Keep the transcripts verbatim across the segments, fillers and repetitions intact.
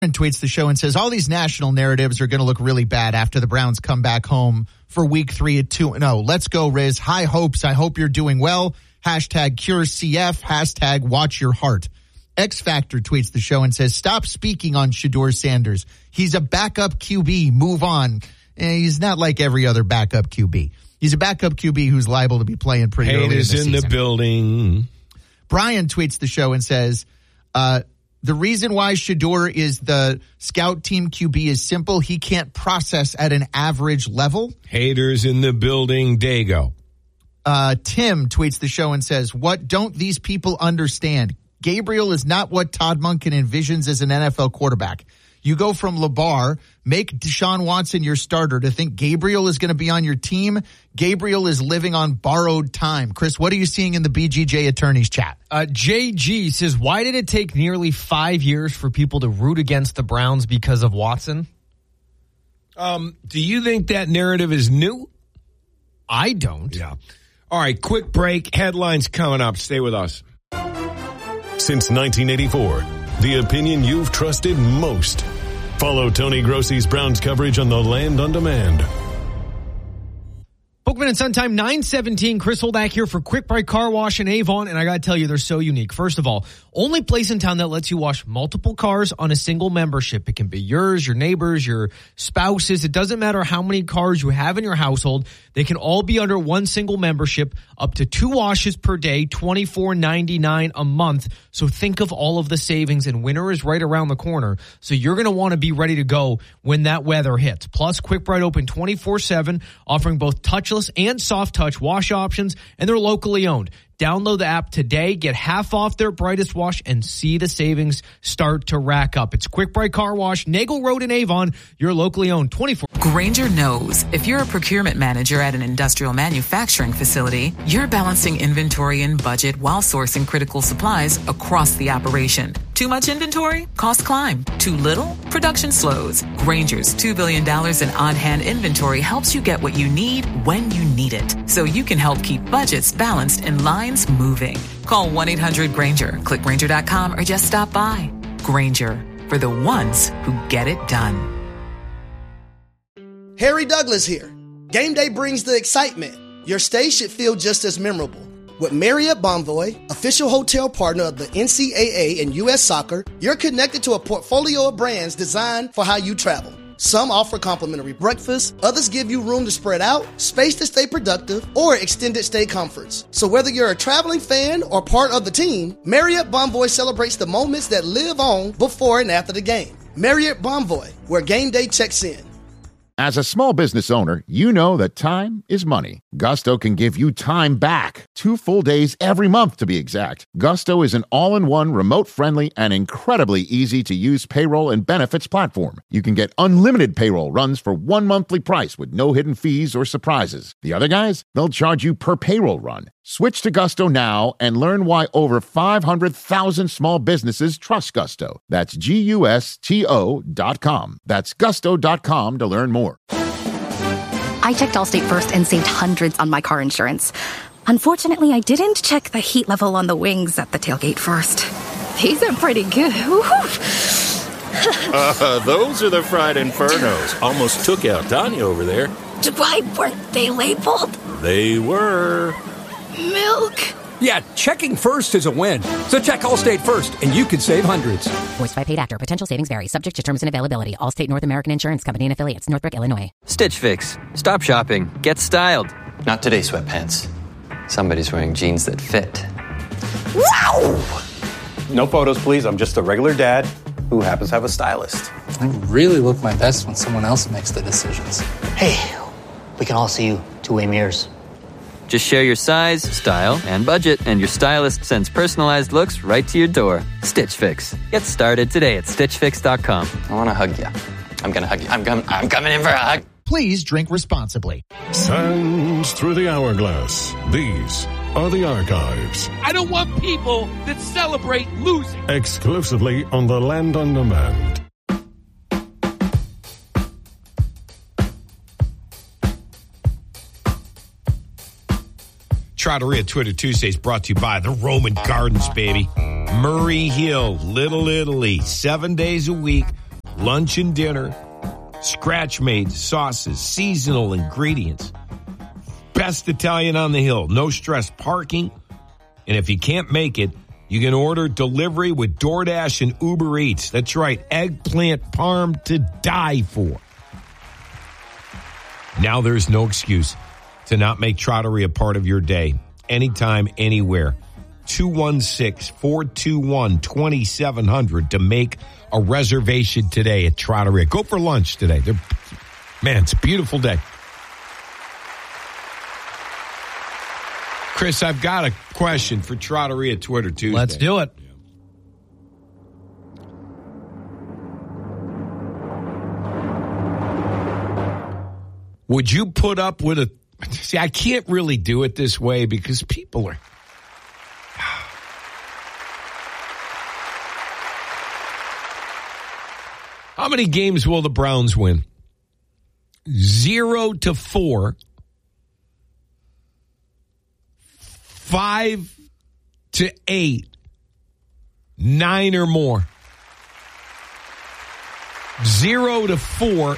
And tweets the show and says, all these national narratives are going to look really bad after the Browns come back home for week three at two and oh. Let's go, Riz. High hopes. I hope you're doing well. Hashtag cure C F. Hashtag watch your heart. X Factor tweets the show and says, stop speaking on Shedeur Sanders. He's a backup Q B. Move on. Eh, he's not like every other backup Q B. He's a backup Q B who's liable to be playing pretty early in the season. Haters in the building. Brian tweets the show and says, uh, the reason why Shedeur is the scout team Q B is simple. He can't process at an average level. Haters in the building. Dago. Uh, Tim tweets the show and says, what don't these people understand? Gabriel is not what Todd Monken envisions as an N F L quarterback. You go from LeBar, make Deshaun Watson your starter, to think Gabriel is going to be on your team. Gabriel is living on borrowed time. Chris, what are you seeing in the B G J attorneys chat? Uh, J G says, why did it take nearly five years for people to root against the Browns because of Watson? Um, do you think that narrative is new? I don't. Yeah. All right, quick break. Headlines coming up. Stay with us. Since nineteen eighty-four, the opinion you've trusted most. Follow Tony Grossi's Browns coverage on the Land on Demand. Bookman and Sun Time, nine seventeen. Chris Holdak here for Quick Bright Car Wash in Avon, and I got to tell you, they're so unique. First of all, only place in town that lets you wash multiple cars on a single membership. It can be yours, your neighbors, your spouses. It doesn't matter how many cars you have in your household. They can all be under one single membership, up to two washes per day, twenty-four ninety-nine a month. So think of all of the savings, and winter is right around the corner. So you're going to want to be ready to go when that weather hits. Plus, Quick Bright open twenty-four seven, offering both touchless and soft touch wash options, and they're locally owned. Download the app today, get half off their brightest wash, and see the savings start to rack up. It's Quick Bright Car Wash, Nagel Road in Avon, your locally owned twenty-four. Grainger knows if you're a procurement manager at an industrial manufacturing facility, you're balancing inventory and budget while sourcing critical supplies across the operation. Too much inventory? Costs climb. Too little? Production slows. Grainger's two billion dollars in on-hand inventory helps you get what you need when you need it, so you can help keep budgets balanced and lines moving. Call one eight hundred Grainger, click Grainger dot com, or just stop by. Grainger, for the ones who get it done. Harry Douglas here. Game day brings the excitement. Your stay should feel just as memorable. With Marriott Bonvoy, official hotel partner of the N C double A and U S Soccer, you're connected to a portfolio of brands designed for how you travel. Some offer complimentary breakfast, others give you room to spread out, space to stay productive, or extended stay comforts. So whether you're a traveling fan or part of the team, Marriott Bonvoy celebrates the moments that live on before and after the game. Marriott Bonvoy, where game day checks in. As a small business owner, you know that time is money. Gusto can give you time back. Two full days every month, to be exact. Gusto is an all-in-one, remote-friendly, and incredibly easy-to-use payroll and benefits platform. You can get unlimited payroll runs for one monthly price with no hidden fees or surprises. The other guys, they'll charge you per payroll run. Switch to Gusto now and learn why over five hundred thousand small businesses trust Gusto. That's G U S T O dot com. That's gusto dot com to learn more. I checked Allstate first and saved hundreds on my car insurance. Unfortunately, I didn't check the heat level on the wings at the tailgate first. These are pretty good. uh, those are the fried infernos. Almost took out Tanya over there. Why weren't they labeled? They were. Milk. Yeah, checking first is a win. So check Allstate first, and you could save hundreds. Voiced by paid actor. Potential savings vary. Subject to terms and availability. Allstate North American Insurance Company and affiliates. Northbrook, Illinois. Stitch Fix. Stop shopping. Get styled. Not today, sweatpants. Somebody's wearing jeans that fit. Wow! No photos, please. I'm just a regular dad who happens to have a stylist. I really look my best when someone else makes the decisions. Hey, we can all see you two-way mirrors. Just share your size, style, and budget, and your stylist sends personalized looks right to your door. Stitch Fix. Get started today at stitch fix dot com. I want to hug you. I'm going to hug you. I'm, com- I'm coming in for a hug. Please drink responsibly. Sands through the hourglass. These are the archives. I don't want people that celebrate losing. Exclusively on the Land on Demand. Trattoria Twitter Tuesdays brought to you by the Roman Gardens, baby. Murray Hill, Little Italy, seven days a week, lunch and dinner, scratch-made sauces, seasonal ingredients. Best Italian on the hill. No stress parking. And if you can't make it, you can order delivery with DoorDash and Uber Eats. That's right, eggplant parm to die for. Now there's no excuse to not make Trattoria a part of your day. Anytime, anywhere. two one six, four two one, two seven zero zero to make a reservation today at Trattoria. Go for lunch today. They're, man, it's a beautiful day. Chris, I've got a question for Trattoria Twitter Tuesday. Let's do it. Would you put up with a... See, I can't really do it this way because people are... How many games will the Browns win? Zero to four. Five to eight. Nine or more. Zero to four.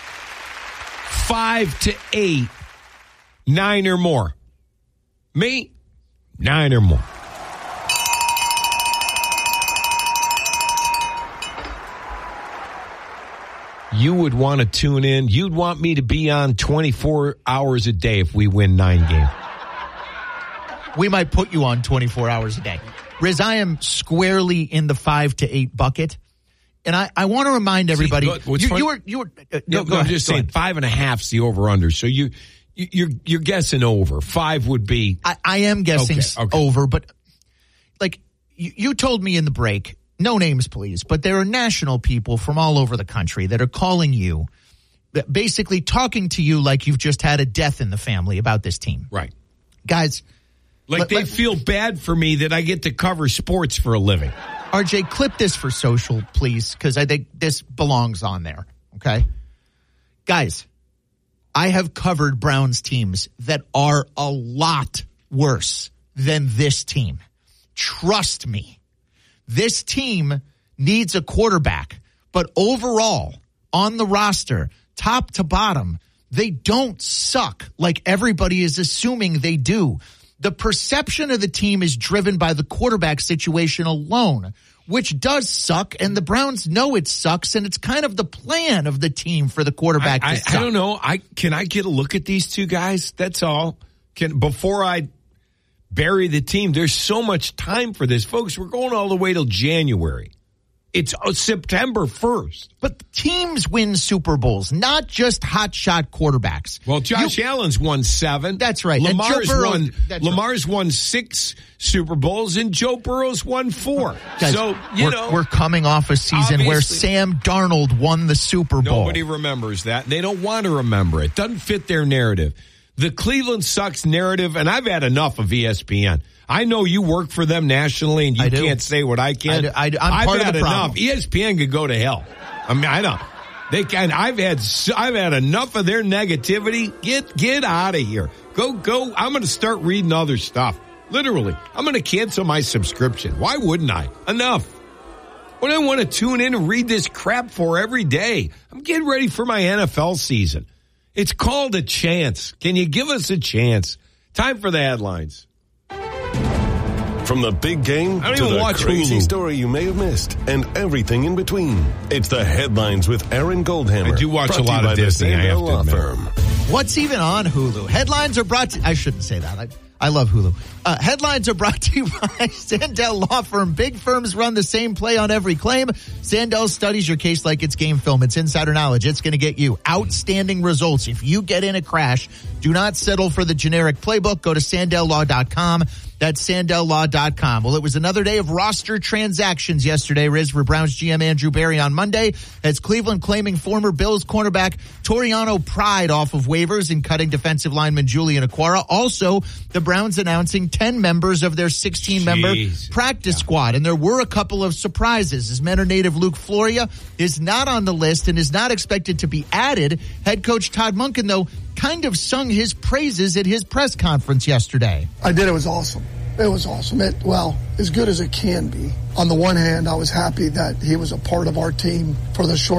Five to eight. Nine or more. Me? Nine or more. You would want to tune in. You'd want me to be on twenty-four hours a day if we win nine games. We might put you on twenty-four hours a day. Riz, I am squarely in the five to eight bucket. And I, I want to remind everybody, See, look, you, you were, you were, uh, no, no, no, I'm ahead, just saying ahead. five and a half's the over under. So you, you, you're, you're guessing over. Five would be. I, I am guessing okay, okay. over, but like you, you told me in the break, no names, please, but there are national people from all over the country that are calling you, that basically talking to you like you've just had a death in the family about this team. Right. Guys. Like let, they let, feel bad for me that I get to cover sports for a living. R J, clip this for social, please, because I think this belongs on there, okay? Guys, I have covered Browns teams that are a lot worse than this team. Trust me. This team needs a quarterback, but overall, on the roster, top to bottom, they don't suck like everybody is assuming they do. The perception of the team is driven by the quarterback situation alone, which does suck, and the Browns know it sucks, and it's kind of the plan of the team for the quarterback I, to I, suck. I don't know. I Can I get a look at these two guys? That's all. Can Before I bury the team, there's so much time for this. Folks, we're going all the way till January. It's uh, September first. But teams win Super Bowls, not just hotshot quarterbacks. Well, Josh you, Allen's won seven. That's right. Lamar's Burrow, won. that's Lamar's right. won six Super Bowls, and Joe Burrow's won four. Guys, so you we're, know we're coming off a season obviously, where Sam Darnold won the Super Bowl. Nobody remembers that. They don't want to remember it. Doesn't fit their narrative. The Cleveland sucks narrative, and I've had enough of E S P N. I know you work for them nationally, and you can't say what I can. I do. I, I'm I've part had of the enough. problem. E S P N could go to hell. I mean, I know they can. I've had. I've had enough of their negativity. Get get out of here. Go go. I'm going to start reading other stuff. Literally, I'm going to cancel my subscription. Why wouldn't I? Enough. What do I want to tune in and read this crap for every day? I'm getting ready for my N F L season. It's called a chance. Can you give us a chance? Time for the headlines. From the big game I don't to even the watch crazy Hulu. story you may have missed and everything in between. It's the Headlines with Aaron Goldhammer. I do watch brought a to you lot of by the Disney, I Sandell have to Law admit. Firm. What's even on Hulu? Headlines are brought to... I shouldn't say that. I, I love Hulu. Uh, headlines are brought to you by Sandell Law Firm. Big firms run the same play on every claim. Sandell studies your case like it's game film. It's insider knowledge. It's going to get you outstanding results. If you get in a crash, do not settle for the generic playbook. Go to Sandell Law dot com. That's Sandell Law dot com. Well, it was another day of roster transactions yesterday, Riz, for Browns G M Andrew Berry on Monday, as Cleveland claiming former Bills cornerback Toriano Pride off of waivers and cutting defensive lineman Julian Okwara. Also, the Browns announcing ten members of their sixteen-member practice yeah. squad. And there were a couple of surprises, as Mentor native Luke Floria is not on the list and is not expected to be added. Head coach Todd Monken, though, kind of sung his praises at his press conference yesterday. I did. It was awesome. It was awesome. It, well, as good as it can be. On the one hand, I was happy that he was a part of our team for the short